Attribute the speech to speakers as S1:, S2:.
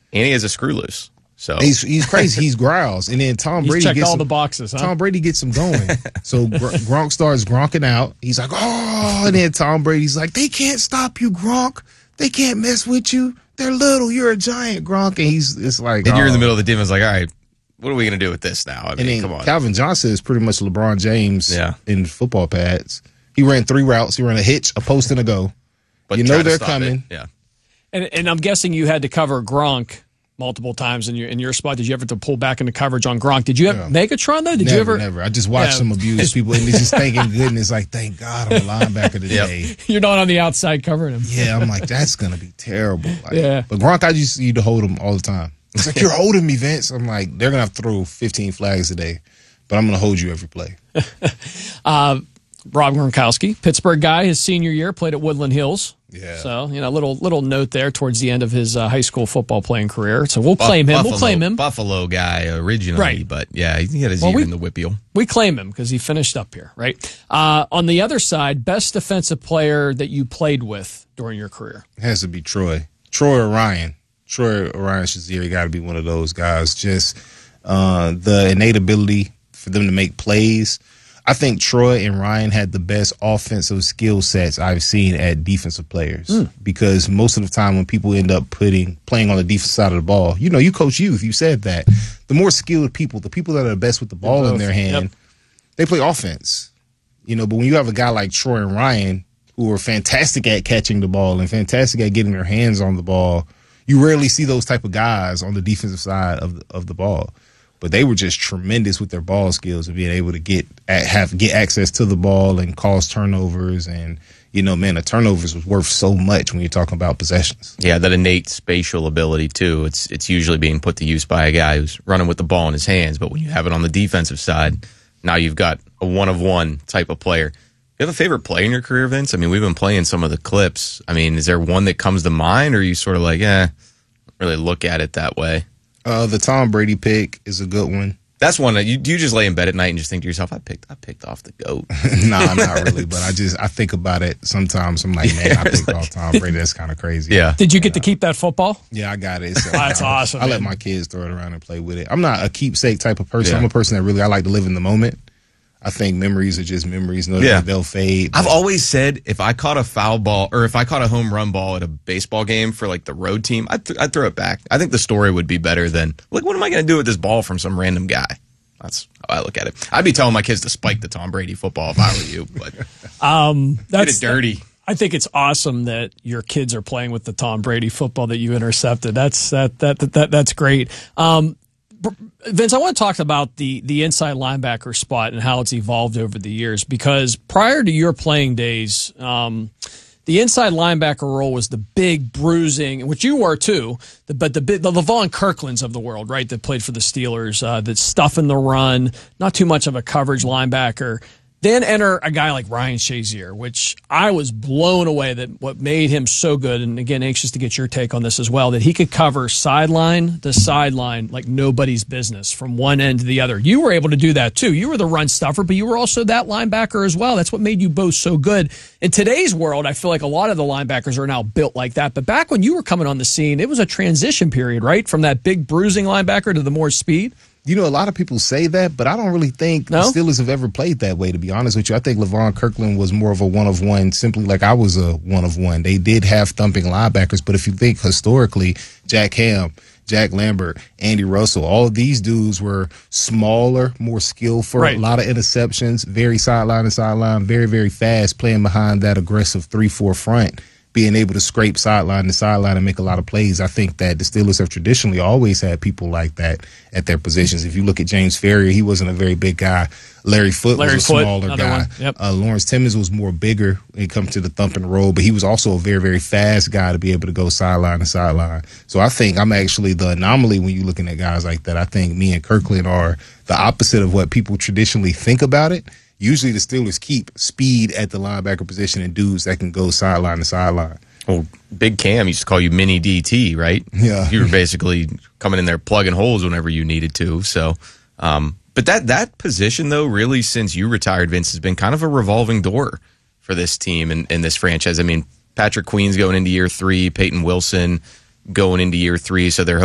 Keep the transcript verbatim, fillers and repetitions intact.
S1: And he has a screw loose. So
S2: he's he's crazy. He's growls, and then Tom
S3: He's
S2: Brady
S3: checked
S2: gets
S3: all
S2: him,
S3: the boxes. Huh?
S2: Tom Brady gets him going. So Gr- Gronk starts gronking out. He's like, oh, and then Tom Brady's like, they can't stop you, Gronk. They can't mess with you. They're little. You're a giant, Gronk. And he's it's like,
S1: then
S2: oh.
S1: you're in the middle of the defense, like, all right, what are we going to do with this now? I mean,
S2: and then
S1: come on.
S2: Calvin Johnson is pretty much LeBron James
S1: yeah.
S2: in football pads. He ran three routes. He ran a hitch, a post, and a go.
S1: But
S2: you know they're coming.
S1: It. Yeah.
S3: And, and I'm guessing you had to cover Gronk multiple times in your in your spot. Did you ever have to pull back into coverage on Gronk? Did you have
S2: yeah.
S3: Megatron though? Did
S2: never,
S3: you ever?
S2: Never. I just watched
S3: yeah.
S2: them abuse people, and it's just thanking goodness, like, thank God I'm a linebacker today.
S3: Yep. You're not on the outside covering him.
S2: Yeah, I'm like, that's gonna be terrible. Like,
S3: yeah.
S2: But Gronk, I used to hold him all the time. It's like, you're holding me, Vince. I'm like, they're gonna have to throw fifteen flags today, but I'm gonna hold you every play.
S3: uh, Rob Gronkowski, Pittsburgh guy, his senior year, played at Woodland Hills.
S2: Yeah.
S3: So, you know, little little note there towards the end of his uh, high school football playing career. So we'll
S1: Buff-
S3: claim him.
S1: Buffalo,
S3: we'll claim him.
S1: Buffalo guy originally,
S3: right.
S1: but yeah, he had his
S3: well,
S1: ear
S3: we,
S1: in the whippeal.
S3: We claim him because he finished up here, right? Uh, on the other side, best defensive player that you played with during your career?
S2: It has to be Troy. Troy or Ryan. Troy or Ryan Shazier got to be one of those guys. Just uh, the innate ability for them to make plays. I think Troy and Ryan had the best offensive skill sets I've seen at defensive players mm. because most of the time when people end up putting playing on the defensive side of the ball, you know, you coach youth, you said that. The more skilled people, the people that are the best with the ball in their hand, yep. they play offense. You know, but when you have a guy like Troy and Ryan who are fantastic at catching the ball and fantastic at getting their hands on the ball, you rarely see those type of guys on the defensive side of the, of the ball. But they were just tremendous with their ball skills and being able to get have get access to the ball and cause turnovers. And, you know, man, the turnovers was worth so much when you're talking about possessions.
S1: Yeah, that innate spatial ability, too. It's it's usually being put to use by a guy who's running with the ball in his hands. But when you have it on the defensive side, now you've got a one-of-one type of player. You have a favorite play in your career, Vince? I mean, we've been playing some of the clips. I mean, is there one that comes to mind, or are you sort of like, eh, really look at it that way?
S2: Uh, the Tom Brady pick is a good one.
S1: That's one that you do you just lay in bed at night and just think to yourself, I picked I picked off the GOAT.
S2: Nah, not really. But I just I think about it sometimes. I'm like, man, I picked like, off Tom Brady. That's kind of crazy.
S1: Yeah.
S3: Did you get to keep that football?
S2: Yeah, I got it. So
S3: That's
S2: I,
S3: awesome.
S2: I
S3: man.
S2: let my kids throw it around and play with it. I'm not a keepsake type of person.
S1: Yeah.
S2: I'm a person that really I like to live in the moment. I think memories are just memories. No,
S1: yeah.
S2: they'll fade.
S1: I've always said if I caught a foul ball or if I caught a home run ball at a baseball game for like the road team, I'd, th- I'd throw it back. I think the story would be better than, like, what am I going to do with this ball from some random guy? That's how I look at it. I'd be telling my kids to spike the Tom Brady football if I were you, but
S3: um, that's,
S1: get it dirty.
S3: I think it's awesome that your kids are playing with the Tom Brady football that you intercepted. That's that that that, that that's great. Um, Vince, I want to talk about the the inside linebacker spot and how it's evolved over the years, because prior to your playing days, um, the inside linebacker role was the big bruising, which you were too, the, but the the LaVon Kirklands of the world, right, that played for the Steelers, uh, that's stuffing the run, not too much of a coverage linebacker. Then enter a guy like Ryan Shazier, which I was blown away that what made him so good, and again, anxious to get your take on this as well, that he could cover sideline to sideline like nobody's business from one end to the other. You were able to do that too. You were the run stuffer, but you were also that linebacker as well. That's what made you both so good. In today's world, I feel like a lot of the linebackers are now built like that, but back when you were coming on the scene, it was a transition period, right? From that big bruising linebacker to the more speed.
S2: You know, a lot of people say that, but I don't really think
S3: no?
S2: the Steelers have ever played that way, to be honest with you. I think LaVon Kirkland was more of a one-of-one, simply like I was a one-of-one. They did have thumping linebackers, but if you think historically, Jack Ham, Jack Lambert, Andy Russell, all of these dudes were smaller, more skillful,
S3: right.
S2: a lot of interceptions, very sideline to sideline, very, very fast, playing behind that aggressive three four front, being able to scrape sideline to sideline and make a lot of plays. I think that the Steelers have traditionally always had people like that at their positions. If you look at James Ferrier, he wasn't a very big guy. Larry Foote
S3: Larry
S2: was a
S3: Foote,
S2: smaller guy.
S3: Yep.
S2: Uh, Lawrence Timmons was more bigger when it comes to the thumping role, but he was also a very, very fast guy to be able to go sideline to sideline. So I think I'm actually the anomaly when you're looking at guys like that. I think me and Kirkland are the opposite of what people traditionally think about it. Usually the Steelers keep speed at the linebacker position and dudes that can go sideline to sideline.
S1: Well, Big Cam used to call you Mini D T, right?
S2: Yeah.
S1: You were basically coming in there plugging holes whenever you needed to. So, um, but that that position, though, really since you retired, Vince, has been kind of a revolving door for this team and, and this franchise. I mean, Patrick Queen's going into year three, Peyton Wilson going into year three, so they're